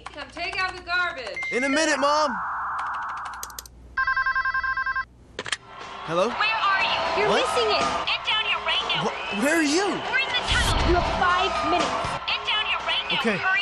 Jimmy, come take out the garbage. In a minute, Mom. Hello? Where are you? You're What? missing it. Get down here right now. Where are you? We're in the tunnel. You have 5 minutes. Get down here right now. Okay. Hurry